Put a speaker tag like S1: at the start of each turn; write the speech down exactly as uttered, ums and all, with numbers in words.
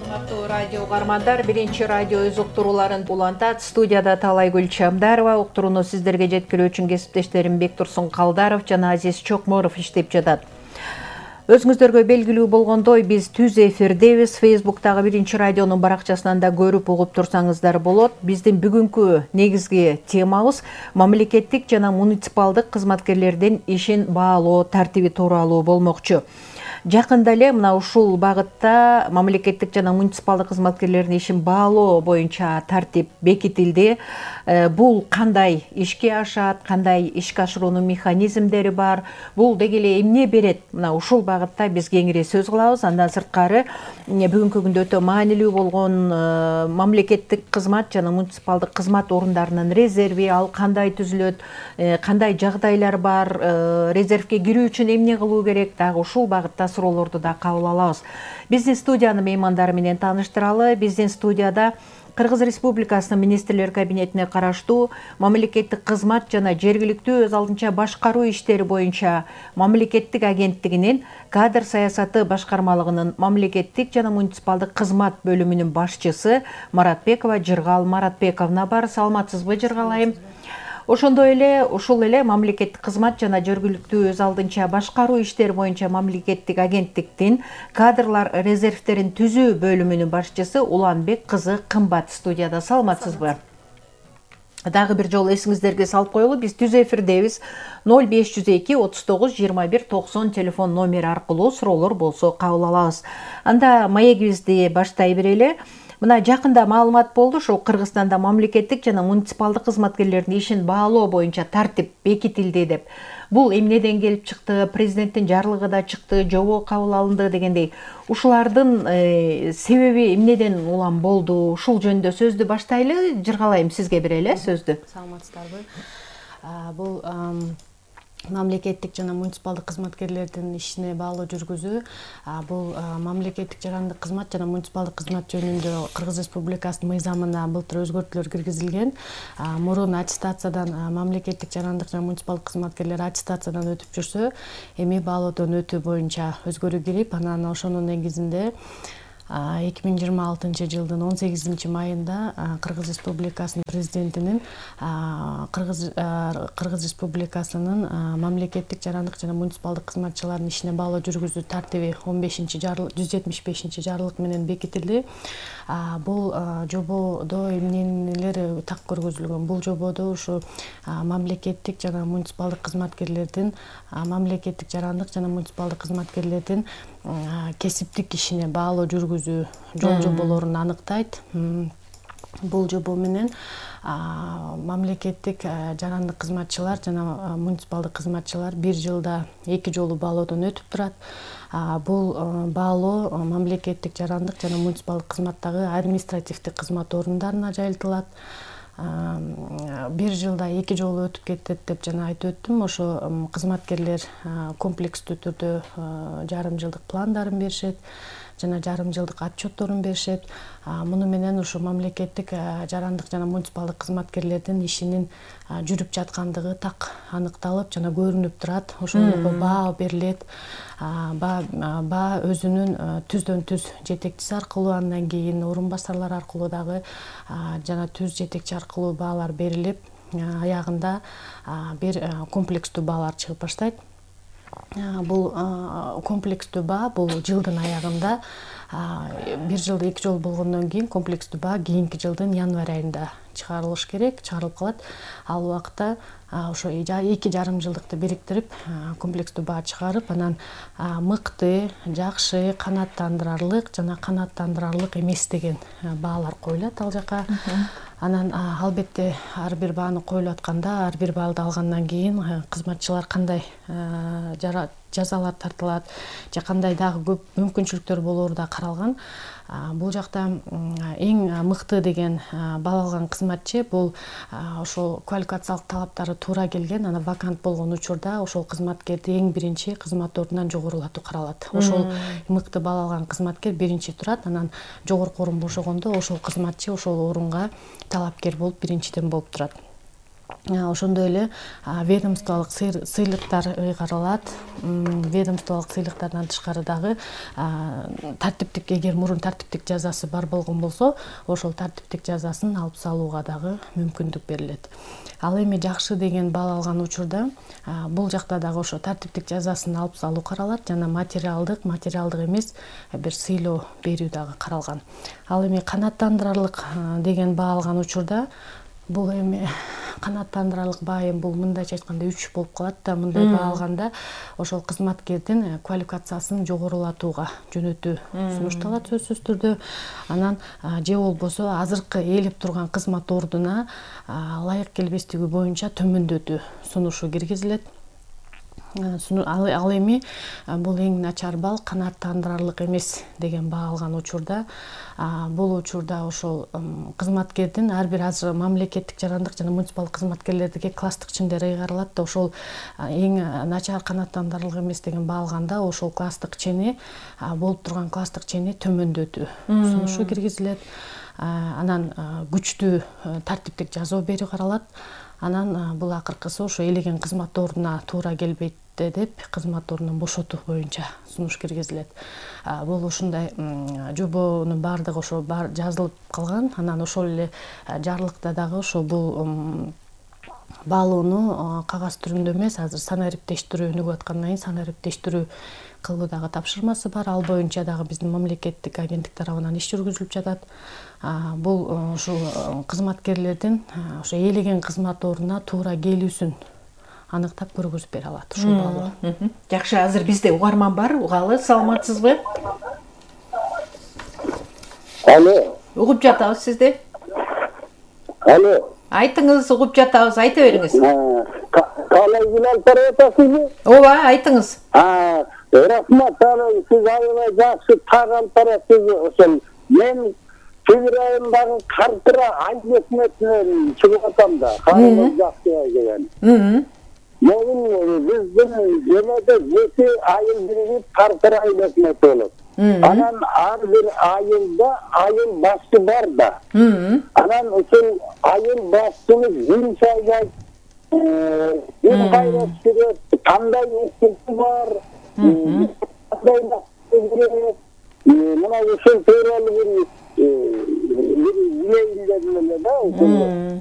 S1: Саламаттуу радио угармандар, биринчи радио өз уктурууларын улантат. Студияда Талайгүл Чамдарова, уктурууну сиздерге жеткирүү үчүн кесиптештерим Бектурсун Калдаров жана Азиз Чокморов иштеп жатат. Өзүңүздөргө белгилүү болгондой, биз түз эфирдебиз. Фейсбуктагы биринчи радионун баракчасынан да көрүп угуп турсаңыздар болот. Биздин бүгүнкү негизги темабыз мамлекеттик жана муниципалдык кызматкерлердин ишин баалоо тартиби тууралуу болмокчу. Жакында эле мына ушул багытта мамлекеттик жана муниципалдык кызматкерлердин ишин баалоо боюнча тартип бекитилди. Бул кандай ишке ашат, кандай ишке ашыруунун механизмдери бар, бул деги эле эмне берет? Мына ушул багытта биз кеңири сөз кылабыз. Андан сырткары бүгүнкү күндө өтө маанилүү болгон мамлекеттик кызмат жана муниципалдык кызмат орундарынын резерви, ал кандай түзүлөт, кандай жагдайлар бар, резервге кирүү үчүн эмне кылуу керек, дагы ушул багытта суроолорду да кабыл алабыз. Биздин студиянын меймандары менен тааныштыралы. Биздин студияда Кыргыз Республикасынын министрлер кабинетине караштуу мамлекеттик кызмат жана жергиликтүү өз алдынча башкаруу иштери боюнча мамлекеттик агенттигинин кадр саясаты башкармалыгынын мамлекеттик жана муниципалдык кызмат бөлүмүнүн башчысы Маратбекова Жыргал Маратбековна бар. Саламатсызбы, Жыргал айым? Ошондой эле ушул эле мамлекеттик кызмат жана жергиликтүү өз алдынча башкаруу иштери боюнча мамлекеттик агенттиктин кадрлар резервтерин түзүү бөлүмүнүн башчысы Уланбек кызы Кымбат студияда. Саламатсызбы? Дагы бир жолу эсиңиздерге салып коелу, биз түз эфирдебиз. ноль беш жүз эки отуз тогуз жыйырма бир токсон телефон номери аркылуу суроолор болсо кабыл алабыз. Анда маегибизди баштай берели. Мына жакында маалымат болду, ошо Кыргызстанда мамлекеттик жана муниципалдык кызматкерлердин ишин баалоо боюнча тартип бекитилди деп. Бул эмнеден келип чыкты? Президенттин жарлыгы да чыкты, жобо кабыл алынды дегендей. Ушулардын себеби эмнеден улам болду? Ушул жөнүндө сөздү баштайлы. Жыргалайым, сизге берели сөздү.
S2: Саламатсыздарбы? Бул мамлекеттик жана муниципалдык кызматкерлердин ишине баалуу жүргүзүү бул мамлекеттик жарандык кызмат жана муниципалдык кызмат жөнүндө Кыргыз Республикасынын мыйзамына былтыр өзгөртүүлөр киргизилген. Мурун аттестациядан мамлекеттик жарандык жана муниципалдык кызматкерлер аттестациядан өтүп жүрсө, эми баалоодон өтүү боюнча өзгөрүү кирип, анан ошонун негизинде эки миң жыйырма алтынчы жылдын он сегизинчи майында Кыргыз Республикасынын президентинин Кыргыз Кыргыз Республикасынын мамлекеттик жарандык жана муниципалдык кызматчылардын ишине баалоо жүргүзүү тартиби он бешинчи жарлык жүз жетимиш бешинчи жарлык менен бекитилди. Бул жободо эмнелер так көргөзүлгөн? Бул жободо ушу мамлекеттик жана муниципалдык кызматкерлердин мамлекеттик жарандык жана муниципалдык кызматкерлердин кесиптик ишине баалоо жүргүзүү жол жоболорун аныктайт. Бул жобо менен мамлекеттик жарандык кызматчылар жана муниципалдык кызматчылар бир жылда эки жолу баалоодон өтүп турат. Бул баалоо мамлекеттик жарандык жана муниципалдык кызматтагы административдик кызмат орундарына жайылтылат. Бир жылда эки жолу өтүп кетет деп жана айтып өттүм. Ошо кызматкерлер комплекстүү түрдө жарым жылдык пландарын беришет жана жарым жылдык отчетторун беришет. Муну менен ушу мамлекеттик жарандык жана муниципалдык кызматкерлердин ишинин жүрүп жаткандыгы так аныкталып жана көрүнүп турат. Ошондо баа берилет. Баа өзүнүн түздөн түз жетекчиси аркылуу, андан кийин орун басарлар аркылуу дагы жана түз жетекчи аркылуу баалар берилип, аягында бир комплекстүү баалар чыгып баштайт. Бул комплекстүү баа бул жылдын аягында бир жылда эки жолу болгондон кийин комплекстүү баа кийинки жылдын январь айында чыгарылыш керек, чыгарылып калат. Ал убакта ошо эки жарым жылдыкты бириктирип комплекстүү баа чыгарып, анан мыкты, жакшы, канааттандырарлык жана канааттандырарлык эмес деген баалар коюлат ал жака. Анан албетте ар бир бааны коюлуп атканда, ар бир баалды алгандан кийин кызматчылар кандай жазалар тартылат же кандай дагы көп мүмкүнчүлүктөр болоору да каралган. Бул жакта эң мыкты деген баал алган кызматчы бул ошол квалификациялык талаптары туура келген, анан вакант болгон учурда ошол кызматкерди эң биринчи кызмат ордунан жогорулатуу каралат. Ошол мыкты баал алган кызматкер биринчи турат, анан жогорку орун бошогондо ошол кызматчы ошол орунга талапкер болуп биринчиден болуп турат. ошондой эле ведомстволук сыйлыктар ыйгарылат. Ведомстволук сыйлыктардан тышкары дагы тартиптик, эгер мурун тартиптик жазасы бар болгон болсо, ошол тартиптик жазасын алып салууга дагы мүмкүндүк берилет. Ал эми жакшы деген баал алган учурда бул жакта дагы ошо тартиптик жазасын алып салуу каралат жана материалдык, материалдык эмес бир сыйлоо берүү дагы каралган. Ал эми канааттандырарлык деген баа алган учурда бул эми канааттандырарлык баа бул мындайча айтканда үч болуп калат да, мындай баа алганда ошол кызматкердин квалификациясын жогорулатууга жөнөтүү сунушталат сөзсүз түрдө. Анан же болбосо азыркы ээлеп турган кызмат ордуна ылайык келбестиги боюнча төмөндөтүү сунушу киргизилет. Ал эми бул эң начар балл канааттандырарлык эмес деген баа алган учурда, бул учурда ошол кызматкердин ар бир азыр мамлекеттик жарандык жана муниципалдык кызматкерлердиги класстык чендери ыйгарылат да, ошол эң начар канааттандырарлык эмес деген баа алганда ошол класстык чени, болуп турган класстык чени төмөндөтүү сунушу киргизилет. Анан күчтүү тартиптик жазуу берүү каралат. Анан бул акыркысы ошо элеген кызмат ордуна туура келбейт деп кызмат ордунан бошотуу боюнча сунуш киргизилет. Бул ушундай жобонун баардыгы ошо бар жазылып калган. Анан ошол эле жарлыкта дагы ошо бул баалоону кагаз түрүндө эмес, азыр санаа ириптештирүү өнүгүп аткандан кийин санаа ириптештирүү кылуу дагы тапшырмасы бар. Ал боюнча дагы биздин мамлекеттик агенттик тарабынан иш жүргүзүлүп жатат. Бул ушул кызматкерлердин ошо ээлеген кызмат ордуна туура келүүсүн аныктап көргөзүп бере алат ушул баалоо.
S1: Жакшы, азыр бизде угарман бар, угалы, саламатсызбы?
S3: Алло.
S1: Угуп жатабыз сизди.
S3: Алло.
S1: Айтыңыз, угуп жатабыз, айта бериңиз.
S3: Калай Билал тарабатасызбы?
S1: Ооба, айтыңыз.
S3: Рахмат, сиз аябай жакшы таган тарапсыз. Ошол мен Кебир айындагы картыра айметметинен чыгып атам да. Кайсы жакшы деген. Мен биздин жөнөдө жети айыл биригип картыра айметмет болот. Анан ар бир айылда айыл башчы бар да. Анан ошол айыл башчынын күн сайын күн кайрат сүрөт, кандай эскерти бар,